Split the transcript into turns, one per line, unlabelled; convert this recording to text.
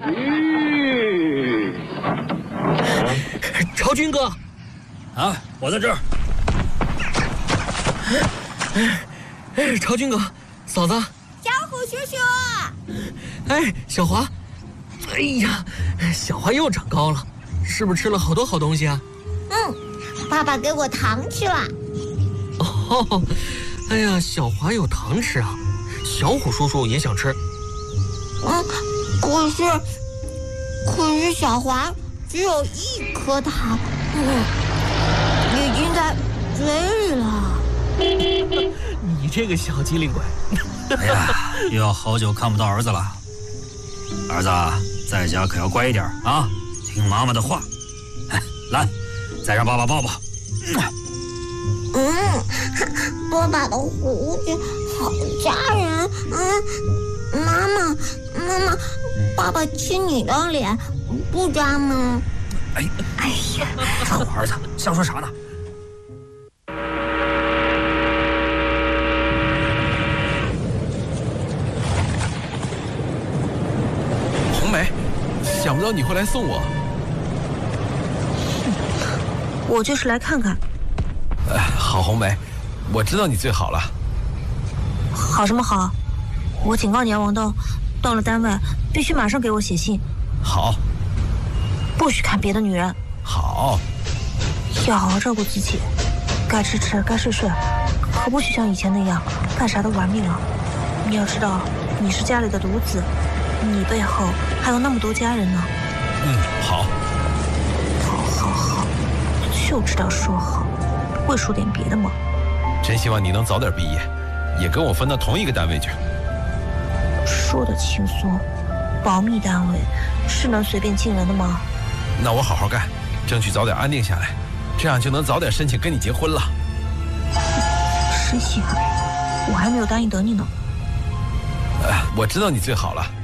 朝军哥，
啊，我在这儿。
朝军哥，嫂子，
小虎叔叔，
哎，小华，哎呀，小华又长高了，是不是吃了好多好东西啊？
爸爸给我糖吃了。
哦，哎呀，小华有糖吃啊，小虎叔叔也想吃。
可是小华只有1颗糖，已经在嘴里了。
你这个小机灵鬼！
哎呀，又要好久看不到儿子了。儿子在家可要乖一点啊，听妈妈的话。哎，来，再让爸爸抱抱。
爸爸的胡子好扎人。妈妈，爸爸亲你的脸不扎吗？
哎呀，看我儿子想说啥呢？
红梅，想不到你会来送我。
我就是来看看。
好，红梅，我知道你最好了。
好什么好？我警告你啊，王豆，到了单位必须马上给我写信。
好。
不许看别的女人。
好。
要好好照顾自己，该吃吃，该睡睡，可不许像以前那样干啥都玩命了。你要知道，你是家里的独子，你背后还有那么多家人呢。
好。
好，就知道说好，不会说点别的吗？
真希望你能早点毕业，也跟我分到同一个单位去。
说的轻松，保密单位是能随便进人的吗？
那我好好干，争取早点安定下来，这样就能早点申请跟你结婚了。
实习啊，我还没有答应等你呢。
我知道你最好了。